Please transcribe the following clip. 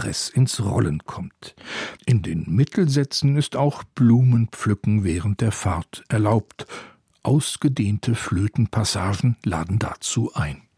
Stress ins Rollen kommt. In den Mittelsätzen ist auch Blumenpflücken während der Fahrt erlaubt. Ausgedehnte Flötenpassagen laden dazu ein.